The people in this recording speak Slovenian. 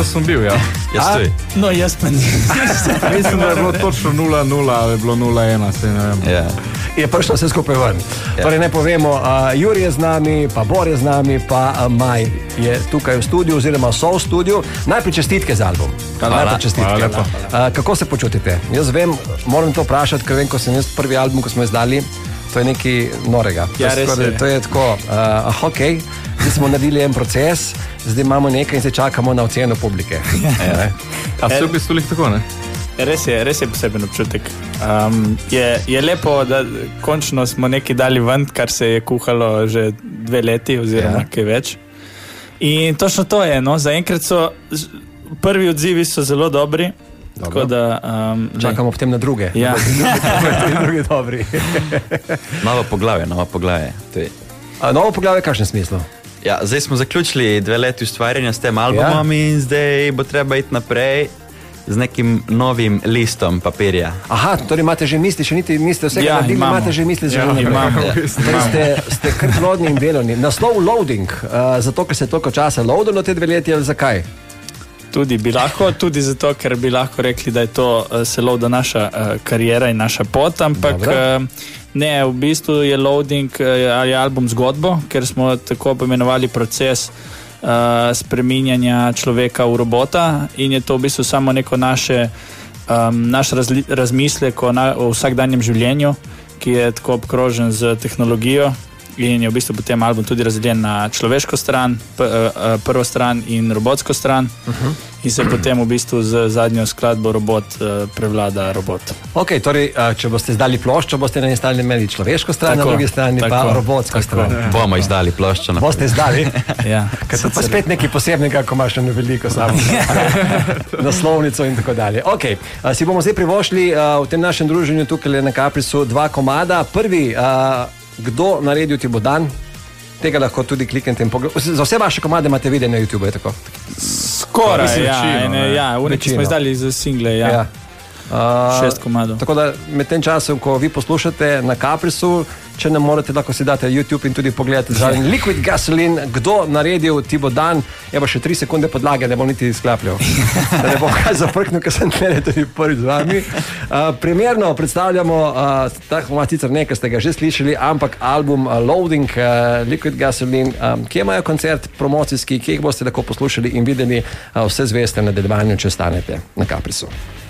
To sem bil, ja. No, jaz pa nisem. Mislim, da je bilo točno 0-0, ali je bilo 0-1, se ne vem. Ja. Je prišlo vse skupaj ven. Torej ne povemo, Juri je z nami, pa Bor je z nami, pa Maj je tukaj v studiu, oziroma so v studiu. Najprej čestitke za album. Najprej čestitke. Kako se počutite? Jaz vem, moram to vprašati, ker vem, ko sem jaz prvi album, ko smo izdali, to je nekaj norega. Ja, res je. To je tako, okej, zdaj smo naredili en proces, zdaj imamo nekaj in se čakamo na oceno publike. A se v bistvu tako, ne? Res je poseben občutek. Je lepo, da končno smo nekaj dali ven, kar se je kuhalo že 2 leti oziroma kaj več. In točno to je, no, zaenkrat so prvi odzivi so zelo dobri. Tako da, čakamo potem na druge. Ja. Drugi dobri. Novo poglavje. Novo poglavje v kakšnem smislu? Ja, zdaj smo zaključili 2 leti ustvarjanja s tem albumom in zdaj bo treba iti naprej z nekim novim listom papirja. Aha, torej imate že misli, še niste vsega naredili, imate že misli za naprej. Ste kar plodni in delovni. Naslov Loading, zato ker se toliko časa loadilo te 2 leti, ali zakaj? Tudi bi lahko, tudi zato, ker bi lahko rekli, da je to se loada naša karijera in naša pot, ampak ne, v bistvu je Loading ali album zgodbo, ker smo tako poimenovali proces spreminjanja človeka v robota in je to v bistvu samo neko naš razmislek o vsakdanjem življenju, ki je tako obkrožen z tehnologijo in je v bistvu potem album tudi razdeljen na človeško stran, prvo stran in robotsko stran in se potem v bistvu z zadnjo skladbo robot prevlada robot. Ok, torej, če boste izdali ploščo, boste na eni strani imeli človeško stran, na drugi strani pa robotsko stran. Bomo izdali ploščo. Boste izdali? Ja. Ker to pa spet nekaj posebnega, ko imaš eno veliko samo naslovnico in tako dalje. Ok, si bomo zdaj privošli v tem našem druženju tukaj na Caprisu 2 komada. Prvi, Kdo naredil ti bo dan? Tega lahko tudi kliknete in pogledate. Za vse vaše komade imate video na YouTube, je tako? Skoraj, ki smo izdali za single, 6 komadov. Tako da med tem časom, ko vi poslušate na Caprisu, če ne morete, lahko si date YouTube in tudi pogledate zraven Liquid Gasoline, kdo naredil ti bo dan, je pa še 3 sekunde podlage, ne bom niti sklapljal. Da ne bom kaj zafrknil, ker sem tlele tudi prvi z vami. Primerno predstavljamo, tako ima sicer nekaj, ste ga že slišali, ampak album Loading, Liquid Gasoline, kje imajo koncert promocijski, kje jih boste lahko poslušali in videli vse zveste v nadaljevanju, če stanete na Caprisu.